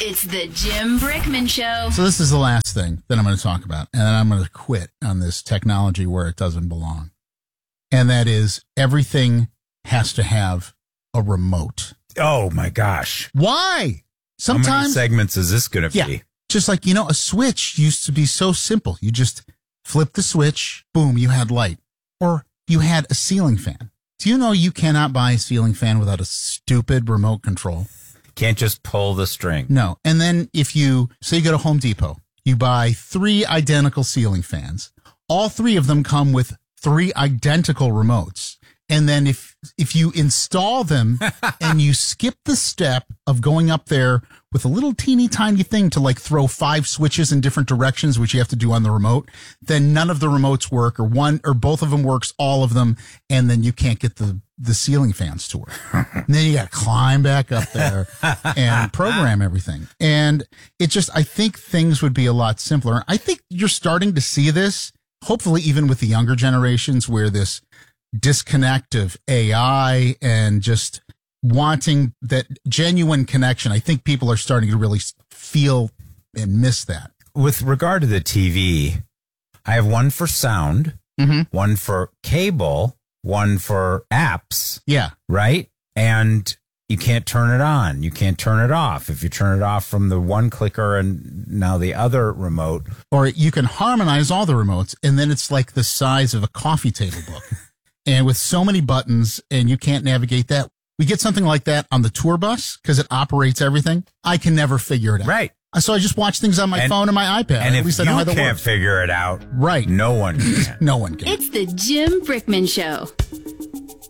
It's the Jim Brickman Show. So this is the last thing that I'm going to talk about, and then I'm going to quit on this technology where it doesn't belong. And that is everything has to have a remote. Oh, my gosh. Why? Sometimes, how many segments is this going to be? Just like, a switch used to be so simple. You just flip the switch, boom, you had light. Or you had a ceiling fan. Do you know you cannot buy a ceiling fan without a stupid remote control? Can't just pull the string. No. And then if you go to Home Depot, you buy 3 identical ceiling fans. All 3 of them come with 3 identical remotes. And then if you install them and you skip the step of going up there with a little teeny tiny thing to like throw 5 switches in different directions, which you have to do on the remote, then none of the remotes work, or one or both of them works, all of them, and then you can't get the ceiling fans to work. And then you got to climb back up there and program everything. And I think things would be a lot simpler. I think you're starting to see this, hopefully even with the younger generations, where this disconnect of AI and just wanting that genuine connection. I think people are starting to really feel and miss that. With regard to the TV, I have one for sound, one for cable, one for apps. Yeah. Right? And you can't turn it on. You can't turn it off. If you turn it off from the one clicker and now the other remote. Or you can harmonize all the remotes, and then it's like the size of a coffee table book. And with so many buttons, and you can't navigate that. We get something like that on the tour bus because it operates everything. I can never figure it out. Right. So I just watch things on my phone and my iPad. And at least I know how that can't works. figure it out, right? No one can. No one can. It's the Jim Brickman Show.